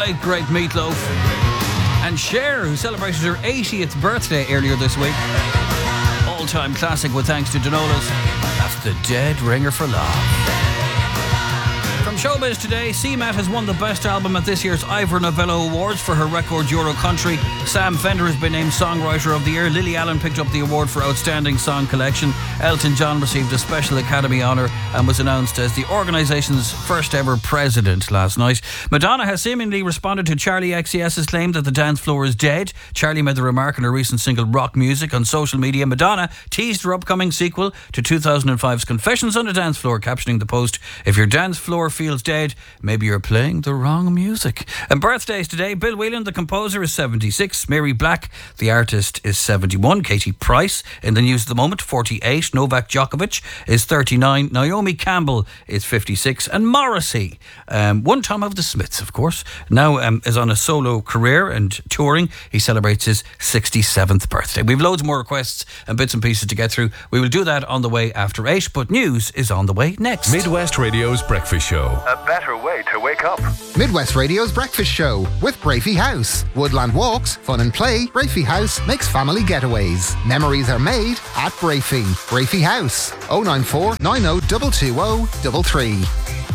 late great Meatloaf. And Cher, who celebrated her 80th birthday earlier this week. All-time classic with thanks to Danolas. That's The Dead Ringer for Love. From Showbiz today, CMAT has won the Best Album at this year's Ivor Novello Awards for her record Euro Country. Sam Fender has been named Songwriter of the Year. Lily Allen picked up the award for Outstanding Song Collection. Elton John received a Special Academy honour and was announced as the organisation's first ever president last night. Madonna has seemingly responded to Charli XCS's claim that the dance floor is dead. Charli made the remark in her recent single Rock Music on social media. Madonna teased her upcoming sequel to 2005's Confessions on a Dance Floor, captioning the post, "If your dance floor feels dead, maybe you're playing the wrong music." And birthdays today: Bill Whelan, the composer, is 76. Mary Black, the artist, is 71. Katie Price, in the news at the moment, 48. Novak Djokovic is 39. Naomi Campbell is 56. And Morrissey, one time of the Smiths, of course, now is on a solo career and touring. He celebrates his 67th birthday. We've loads more requests and bits and pieces to get through. We will do that on the way after 8, but news is on the way next. Midwest Radio's Breakfast Show. A better way to wake up. Midwest Radio's Breakfast Show with Brafey House. Woodland walks, fun and play. Brafey House makes family getaways. Memories are made at Brafey. Brafey House. 094 90 220 33.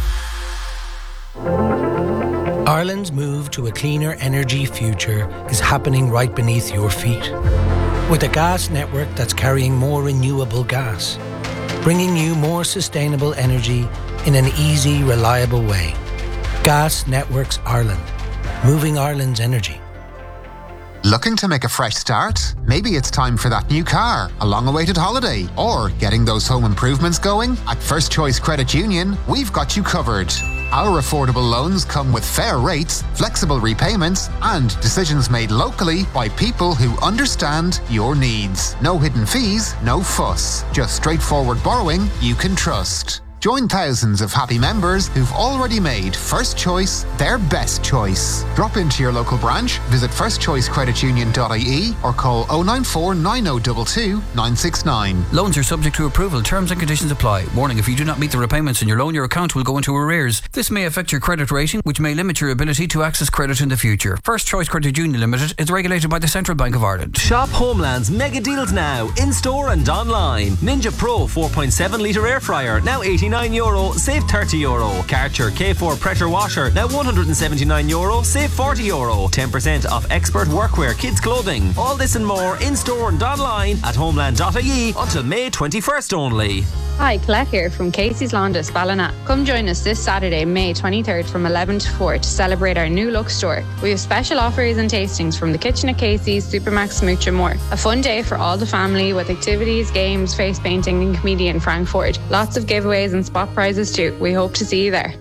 Ireland's move to a cleaner energy future is happening right beneath your feet. With a gas network that's carrying more renewable gas, bringing you more sustainable energy in an easy, reliable way. Gas Networks Ireland, moving Ireland's energy. Looking to make a fresh start? Maybe it's time for that new car, a long-awaited holiday, or getting those home improvements going? At First Choice Credit Union, we've got you covered. Our affordable loans come with fair rates, flexible repayments, and decisions made locally by people who understand your needs. No hidden fees, no fuss. Just straightforward borrowing you can trust. Join thousands of happy members who've already made First Choice their best choice. Drop into your local branch, visit firstchoicecreditunion.ie or call 094 9022 969. Loans are subject to approval. Terms and conditions apply. Warning: if you do not meet the repayments in your loan, your account will go into arrears. This may affect your credit rating, which may limit your ability to access credit in the future. First Choice Credit Union Limited is regulated by the Central Bank of Ireland. Shop Homeland's mega deals now, in store and online. Ninja Pro 4.7 litre air fryer, now €89, save €30. Karcher K4 pressure washer, now €179, save €40. 10% off expert workwear, kids clothing. All this and more in store and online at homeland.ie until May 21st only. Hi, Colette here from Casey's Laundress, Ballina. Come join us this Saturday, May 23rd from 11 to 4 to celebrate our new look store. We have special offers and tastings from the kitchen at Casey's, Supermax, Smooch and more. A fun day for all the family with activities, games, face painting and comedian Frank Ford. Lots of giveaways and spot prizes too. We hope to see you there.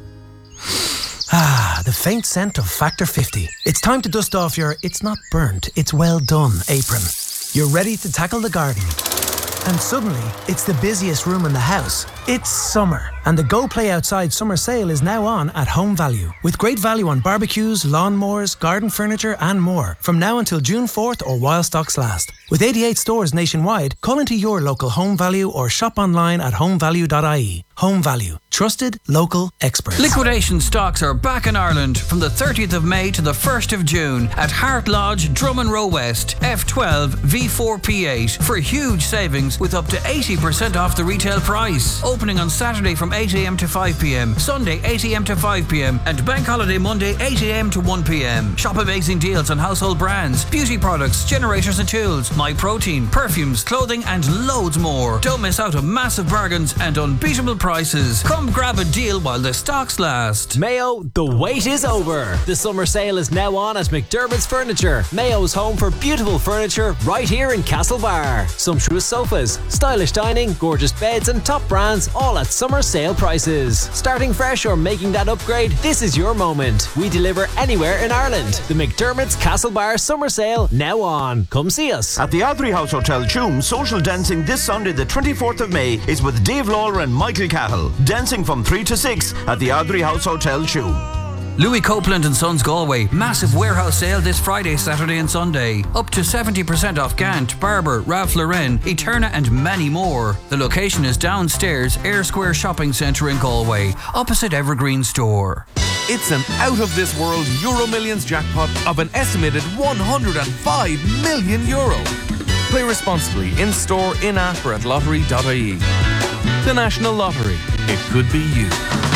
Ah, the faint scent of Factor 50. It's time to dust off your "it's not burnt, it's well done" apron. You're ready to tackle the garden. And suddenly, it's the busiest room in the house. It's summer, and the Go Play Outside summer sale is now on at Home Value. With great value on barbecues, lawnmowers, garden furniture and more. From now until June 4th or while stocks last. With 88 stores nationwide, call into your local Home Value or shop online at homevalue.ie. Home Value. Trusted, local experts. Liquidation stocks are back in Ireland from the 30th of May to the 1st of June at Hart Lodge, Drummond Row West, F12 V4P8 for huge savings with up to 80% off the retail price. Opening on Saturday from 8am to 5pm, Sunday 8am to 5pm and Bank Holiday Monday 8am to 1pm. Shop amazing deals on household brands, beauty products, generators and tools, My Protein, perfumes, clothing and loads more. Don't miss out on massive bargains and unbeatable prices. Come grab a deal while the stocks last. Mayo, the wait is over. The summer sale is now on at McDermott's Furniture. Mayo's home for beautiful furniture right here in Castlebar. Sumptuous sofas, stylish dining, gorgeous beds and top brands all at summer sale prices. Starting fresh or making that upgrade, this is your moment. We deliver anywhere in Ireland. The McDermott's Castlebar summer sale now on. Come see us. At the Adri House Hotel Tuam, social dancing this Sunday the 24th of May is with Dave Lawler and Michael Cahill. Dancing from 3 to 6 at the Adri House Hotel Tuam. Louis Copeland and Sons Galway. Massive warehouse sale this Friday, Saturday and Sunday. Up to 70% off Gant, Barber, Ralph Lauren, Eterna and many more. The location is downstairs, Ayr Square Shopping Centre in Galway, opposite Evergreen Store. It's an out-of-this-world Euro Millions jackpot of an estimated €105 million. Play responsibly in-store, in-app or at lottery.ie. The National Lottery. It could be you.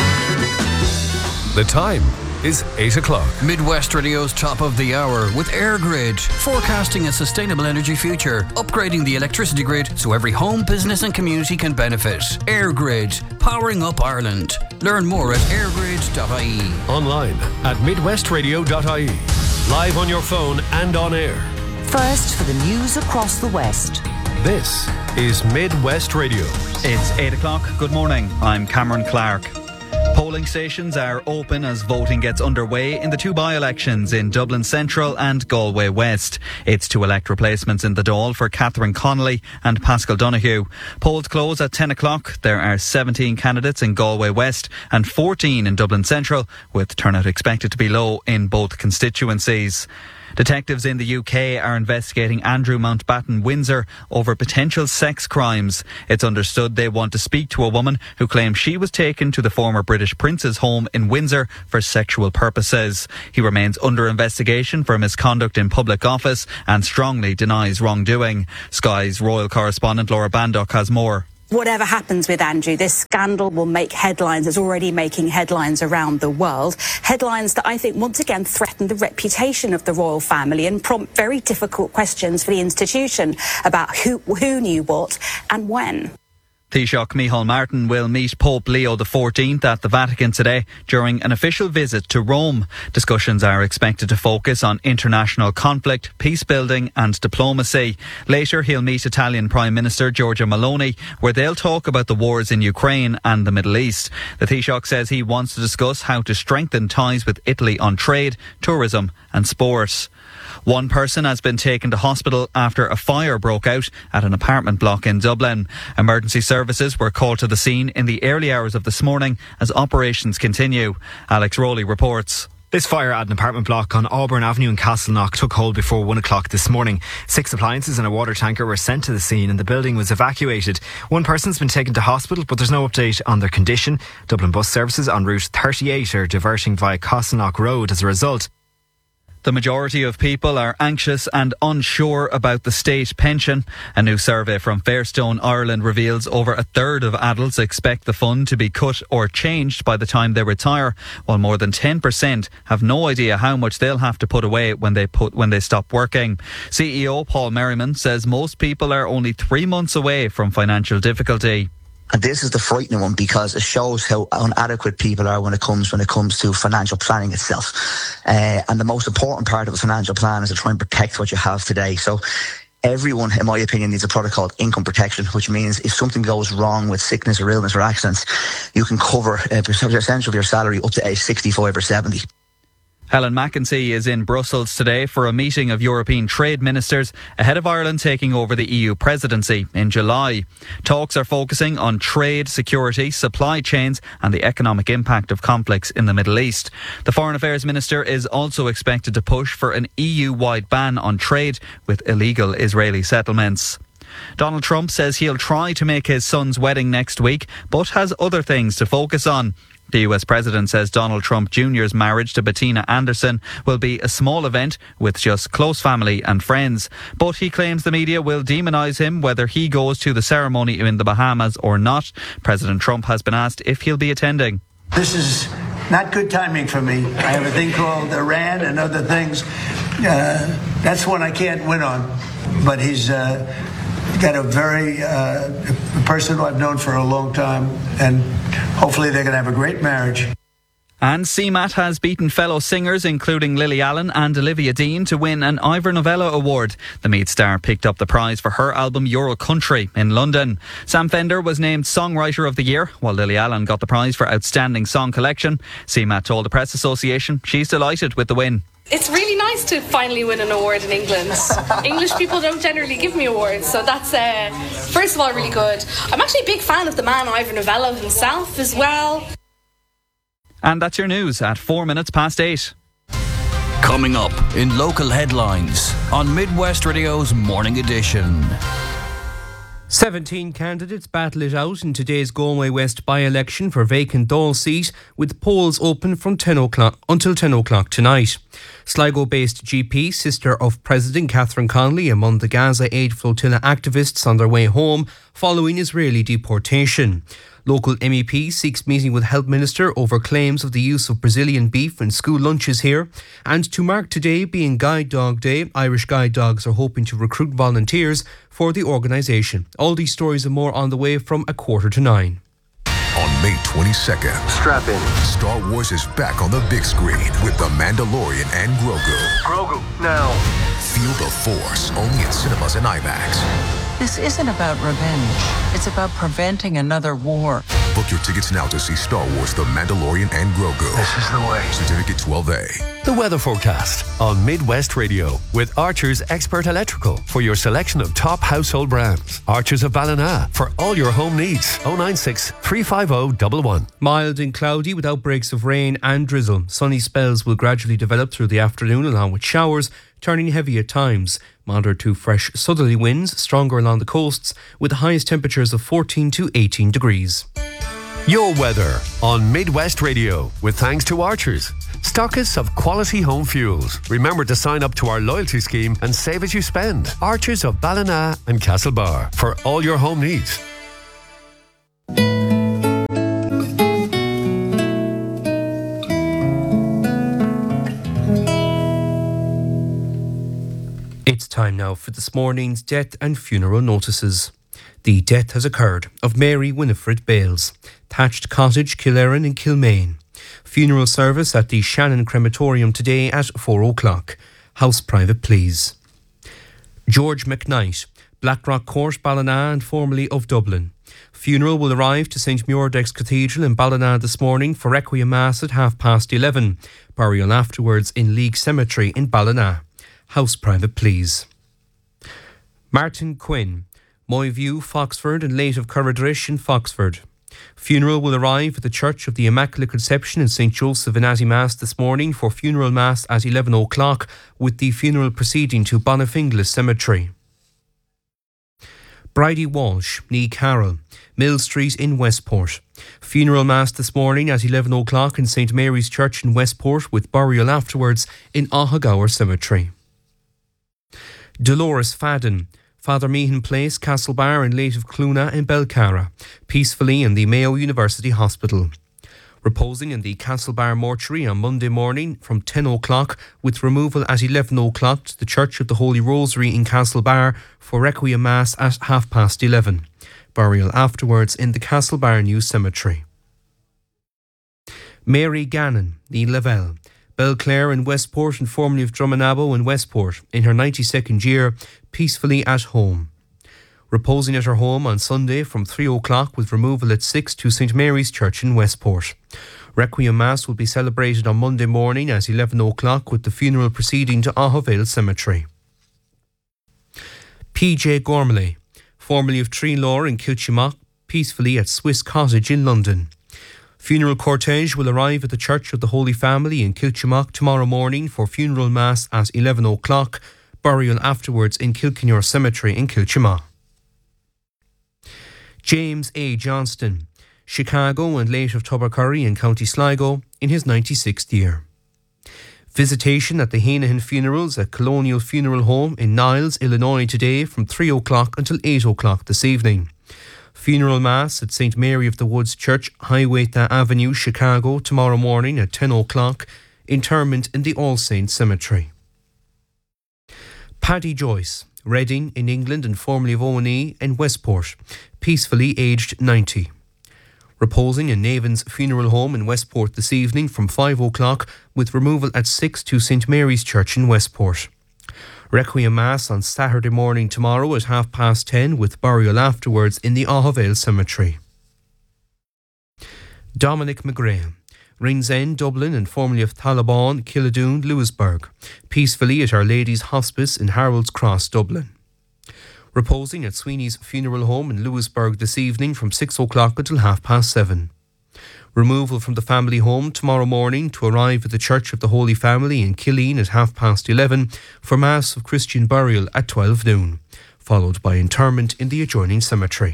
The time is 8 o'clock. Midwest Radio's top of the hour with EirGrid, forecasting a sustainable energy future, upgrading the electricity grid so every home, business and community can benefit. EirGrid, powering up Ireland. Learn more at airgrid.ie. Online at midwestradio.ie. Live on your phone and on air. First for the news across the West. This is Midwest Radio. It's 8 o'clock. Good morning. I'm Cameron Clark. Polling stations are open as voting gets underway in the two by-elections in Dublin Central and Galway West. It's to elect replacements in the Dáil for Catherine Connolly and Pascal Donoghue. Polls close at 10 o'clock. There are 17 candidates in Galway West and 14 in Dublin Central, with turnout expected to be low in both constituencies. Detectives in the UK are investigating Andrew Mountbatten Windsor over potential sex crimes. It's understood they want to speak to a woman who claims she was taken to the former British Prince's home in Windsor for sexual purposes. He remains under investigation for misconduct in public office and strongly denies wrongdoing. Sky's royal correspondent Laura Bandock has more. Whatever happens with Andrew, this scandal will make headlines. It's already making headlines around the world. Headlines that I think once again threaten the reputation of the royal family and prompt very difficult questions for the institution about who knew what and when. Taoiseach Micheál Martin will meet Pope Leo XIV at the Vatican today during an official visit to Rome. Discussions are expected to focus on international conflict, peace building and diplomacy. Later he'll meet Italian Prime Minister Giorgia Meloni, where they'll talk about the wars in Ukraine and the Middle East. The Taoiseach says he wants to discuss how to strengthen ties with Italy on trade, tourism and sport. One person has been taken to hospital after a fire broke out at an apartment block in Dublin. Emergency services were called to the scene in the early hours of this morning as operations continue. Alex Rowley reports. This fire at an apartment block on Auburn Avenue in Castleknock took hold before 1 o'clock this morning. 6 appliances and a water tanker were sent to the scene and the building was evacuated. One person's been taken to hospital, but there's no update on their condition. Dublin bus services on Route 38 are diverting via Castleknock Road as a result. The majority of people are anxious and unsure about the state pension. A new survey from Fairstone Ireland reveals over a third of adults expect the fund to be cut or changed by the time they retire, while more than 10% have no idea how much they'll have to put away when they stop working. CEO Paul Merriman says most people are only 3 months away from financial difficulty. And this is the frightening one because it shows how inadequate people are when it comes to financial planning itself. And the most important part of a financial plan is to try and protect what you have today. So everyone, in my opinion, needs a product called income protection, which means if something goes wrong with sickness or illness or accidents, you can cover a percentage of your salary up to age 65 or 70. Helen McEntee is in Brussels today for a meeting of European trade ministers ahead of Ireland taking over the EU presidency in July. Talks are focusing on trade, security, supply chains and the economic impact of conflicts in the Middle East. The Foreign Affairs Minister is also expected to push for an EU-wide ban on trade with illegal Israeli settlements. Donald Trump says he'll try to make his son's wedding next week, but has other things to focus on. The US President says Donald Trump Jr.'s marriage to Bettina Anderson will be a small event with just close family and friends. But he claims the media will demonise him whether he goes to the ceremony in the Bahamas or not. President Trump has been asked if he'll be attending. This is not good timing for me. I have a thing called Iran and other things. That's one I can't win on. But he's got a very person who I've known for a long time, and hopefully they're going to have a great marriage. And CMAT has beaten fellow singers including Lily Allen and Olivia Dean to win an Ivor Novello Award. The Meath star picked up the prize for her album Euro Country in London. Sam Fender was named Songwriter of the Year, while Lily Allen got the prize for Outstanding Song Collection. CMAT told the Press Association she's delighted with the win. It's really nice to finally win an award in England. English people don't generally give me awards, so that's first of all really good. I'm actually a big fan of the man Ivor Novello himself as well. And that's your news at 8:04. Coming up in local headlines on Midwest Radio's Morning Edition. 17 candidates battle it out in today's Galway West by-election for vacant Dáil seat, with polls open from 10 o'clock until 10 o'clock tonight. Sligo-based GP, sister of President Catherine Connolly, among the Gaza Aid Flotilla activists on their way home following Israeli deportation. Local MEP seeks meeting with Health Minister over claims of the use of Brazilian beef in school lunches here. And to mark today being Guide Dog Day, Irish Guide Dogs are hoping to recruit volunteers for the organisation. All these stories and more on the way from 8:45. On May 22nd, strap in. Star Wars is back on the big screen with The Mandalorian and Grogu. Grogu, now. Feel the Force, only in cinemas and IMAX. This isn't about revenge. It's about preventing another war. Book your tickets now to see Star Wars The Mandalorian and Grogu. This is the way. Certificate 12A. The weather forecast on Midwest Radio with Archer's Expert Electrical for your selection of top household brands. Archer's of Ballina for all your home needs. 096 350 111. Mild and cloudy with outbreaks of rain and drizzle. Sunny spells will gradually develop through the afternoon along with showers, turning heavy at times. Moderate to fresh southerly winds, stronger along the coasts, with the highest temperatures of 14 to 18 degrees. Your weather on Midwest Radio with thanks to Archers, stockists of quality home fuels. Remember to sign up to our loyalty scheme and save as you spend. Archers of Ballina and Castlebar for all your home needs. It's time now for this morning's death and funeral notices. The death has occurred of Mary Winifred Bales, Thatched Cottage, Killeran in Kilmaine. Funeral service at the Shannon Crematorium today at 4 o'clock. House private, please. George McKnight, Blackrock Court, Ballina and formerly of Dublin. Funeral will arrive to St Muirdex Cathedral in Ballina this morning for Requiem Mass at 11:30. Burial afterwards in League Cemetery in Ballina. House private, please. Martin Quinn, Moyview, Foxford and late of Curradrish in Foxford. Funeral will arrive at the Church of the Immaculate Conception in St Joseph in Mass this morning for funeral mass at 11 o'clock, with the funeral proceeding to Bonifinglis Cemetery. Bridie Walsh, Nee Carroll, Mill Street in Westport. Funeral mass this morning at 11 o'clock in St Mary's Church in Westport, with burial afterwards in Ahagower Cemetery. Dolores Fadden, Father Meehan Place, Castlebar and late of Cluna in Belcara, peacefully in the Mayo University Hospital. Reposing in the Castlebar mortuary on Monday morning from 10 o'clock, with removal at 11 o'clock to the Church of the Holy Rosary in Castlebar for Requiem Mass at 11:30. Burial afterwards in the Castlebar New Cemetery. Mary Gannon, Nee Lavelle, Belclare in Westport and formerly of Drummonabo in Westport, in her 92nd year, peacefully at home. Reposing at her home on Sunday from 3 o'clock with removal at 6 to St Mary's Church in Westport. Requiem Mass will be celebrated on Monday morning at 11 o'clock with the funeral proceeding to Ahavale Cemetery. PJ Gormley, formerly of Treelore in Kilchimock, peacefully at Swiss Cottage in London. Funeral cortege will arrive at the Church of the Holy Family in Kilchimock tomorrow morning for funeral mass at 11 o'clock, burial afterwards in Kilkenore Cemetery in Kilchimock. James A. Johnston, Chicago and late of Tubbercurry in County Sligo, in his 96th year. Visitation at the Hanahan Funerals at Colonial Funeral Home in Niles, Illinois today from 3 o'clock until 8 o'clock this evening. Funeral Mass at St Mary of the Woods Church, Hiawatha Avenue, Chicago, tomorrow morning at 10 o'clock. Interment in the All Saints Cemetery. Paddy Joyce, Reading in England and formerly of O&E in Westport, peacefully aged 90. Reposing in Navan's Funeral Home in Westport this evening from 5 o'clock with removal at 6 to St Mary's Church in Westport. Requiem Mass on Saturday morning tomorrow at 10:30 with burial afterwards in the Ahavale Cemetery. Dominic McGrail, Ringsend, Dublin and formerly of Thalabon, Killadoon, Lewisburg, peacefully at Our Lady's Hospice in Harold's Cross, Dublin. Reposing at Sweeney's Funeral Home in Lewisburg this evening from 6 o'clock until 7:30. Removal from the family home tomorrow morning to arrive at the Church of the Holy Family in Killeen at 11:30 for Mass of Christian burial at 12 noon. followed by interment in the adjoining cemetery.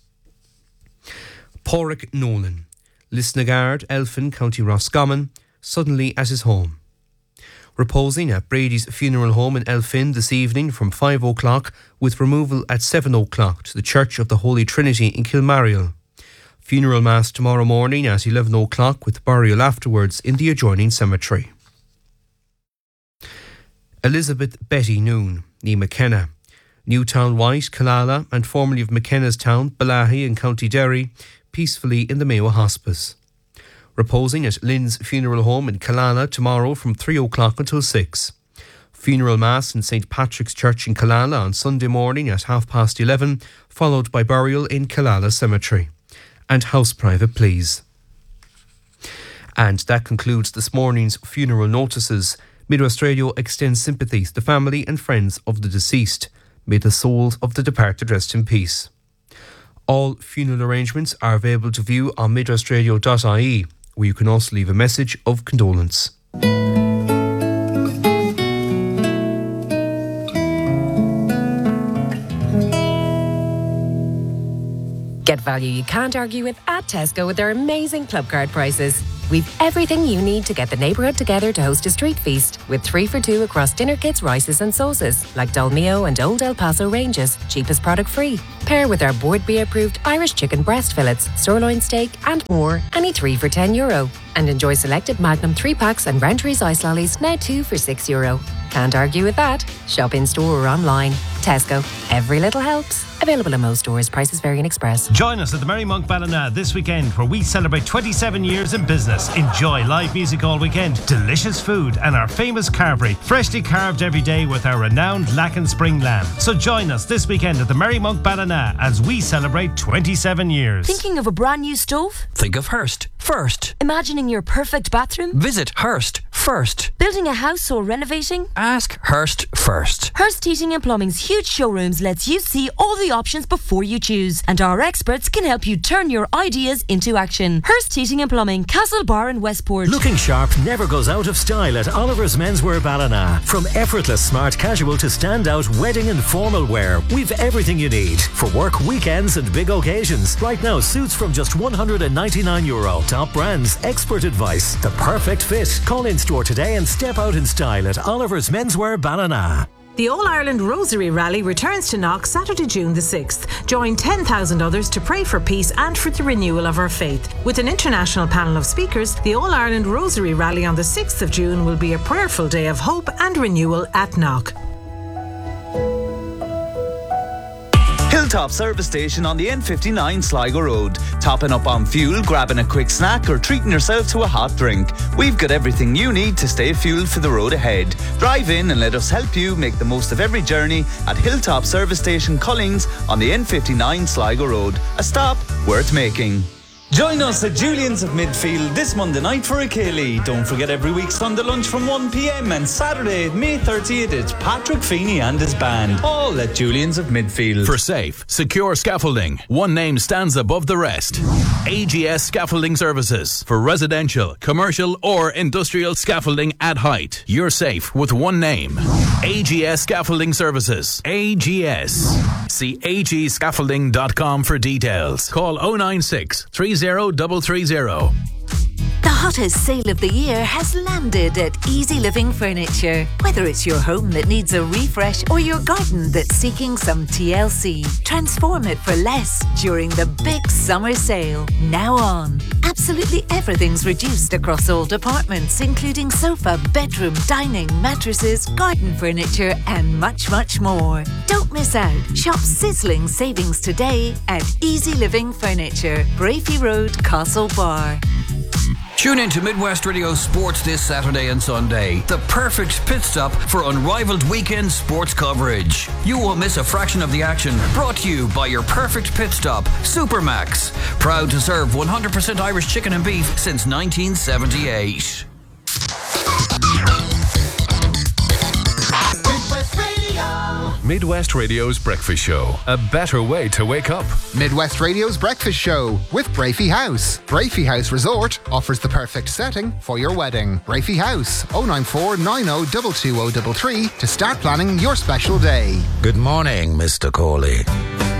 Pádraig Nolan, Lisnagard, Elphin, County Roscommon, suddenly at his home. Reposing at Brady's funeral home in Elphin this evening from 5 o'clock, with removal at 7 o'clock to the Church of the Holy Trinity in Kilmariel. Funeral mass tomorrow morning at 11 o'clock, with burial afterwards in the adjoining cemetery. Elizabeth Betty Noon, ní McKenna, Newtown White, Killala, and formerly of McKenna's Town, Balahi in County Derry, peacefully in the Mayo Hospice. Reposing at Lynn's funeral home in Killala tomorrow from 3 o'clock until 6. Funeral mass in St Patrick's Church in Killala on Sunday morning at 11:30, followed by burial in Killala Cemetery. And house private please. And that concludes this morning's funeral notices. Midwest Radio extends sympathy to the family and friends of the deceased. May the souls of the departed rest in peace. All funeral arrangements are available to view on midwestradio.ie, where you can also leave a message of condolence. Get value you can't argue with at Tesco with their amazing club card prices. We've everything you need to get the neighbourhood together to host a street feast, with 3 for 2 across dinner kits, rices and sauces, like Dolmio and Old El Paso ranges, cheapest product free. Pair with our Board B approved Irish chicken breast fillets, sirloin steak and more, any 3 for €10. And enjoy selected Magnum 3-packs and Rentries ice lollies, now 2 for €6. Can't argue with that. Shop in store or online. Tesco. Every little helps. Available in most stores. Prices vary in Express. Join us at the Merry Monk Ballina this weekend, where we celebrate 27 years in business. Enjoy live music all weekend, delicious food, and our famous carvery, freshly carved every day with our renowned Lacken Spring lamb. So join us this weekend at the Merry Monk Ballina as we celebrate 27 years. Thinking of a brand new stove? Think of Hearst first. Imagining your perfect bathroom? Visit Hearst first. Building a house or renovating? Ask Hearst first. Hearst Heating and Plumbing's huge showrooms lets you see all the options before you choose, and our experts can help you turn your ideas into action. Hearst Heating and Plumbing, Castlebar and Westport. Looking sharp never goes out of style at Oliver's Menswear Ballina. From effortless smart casual to standout wedding and formal wear, we've everything you need for work, weekends and big occasions. Right now, suits from just €199. Top brands, expert advice, the perfect fit. Call in store today and step out in style at Oliver's Menswear Ballina. The All-Ireland Rosary Rally returns to Knock Saturday, June the 6th. Join 10,000 others to pray for peace and for the renewal of our faith. With an international panel of speakers, the All-Ireland Rosary Rally on the 6th of June will be a prayerful day of hope and renewal at Knock. Hilltop Service Station on the N59 Sligo Road. Topping up on fuel, grabbing a quick snack or treating yourself to a hot drink. We've got everything you need to stay fueled for the road ahead. Drive in and let us help you make the most of every journey at Hilltop Service Station Collings on the N59 Sligo Road. A stop worth making. Join us at Julian's of Midfield this Monday night for a Ceilidh. Don't forget every week Sunday lunch from 1 p.m. and Saturday, May 30th, it's Patrick Feeney and his band. All at Julian's of Midfield. For safe, secure scaffolding, one name stands above the rest. AGS Scaffolding Services. For residential, commercial or industrial scaffolding at height. You're safe with one name. AGS Scaffolding Services. AGS. See agscaffolding.com for details. Call 096 30330. The hottest sale of the year has landed at Easy Living Furniture. Whether it's your home that needs a refresh or your garden that's seeking some TLC, transform it for less during the big summer sale. Now on. Absolutely everything's reduced across all departments, including sofa, bedroom, dining, mattresses, garden furniture and much, much more. Don't miss out. Shop sizzling savings today at Easy Living Furniture, Brafey Road, Castlebar. Tune in to Midwest Radio Sports this Saturday and Sunday. The perfect pit stop for unrivaled weekend sports coverage. You won't miss a fraction of the action. Brought to you by your perfect pit stop, Supermax. Proud to serve 100% Irish chicken and beef since 1978. Midwest Radio's breakfast show. A better way to wake up. Midwest Radio's breakfast show with Brafey House. Brafey House Resort offers the perfect setting for your wedding. Brafey House, 094 90 22033 to start planning your special day. Good morning, Mr. Corley.